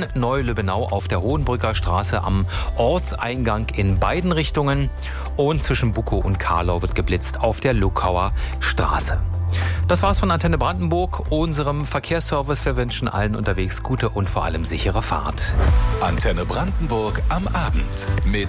in Neu-Lübbenau auf der Hohenbrücker Straße am Ortseingang in beiden Richtungen. Und zwischen Bukow und Karlau wird geblitzt auf der Luckauer Straße. Das war's von Antenne Brandenburg, unserem Verkehrsservice. Wir wünschen allen unterwegs gute und vor allem sichere Fahrt. Antenne Brandenburg am Abend mit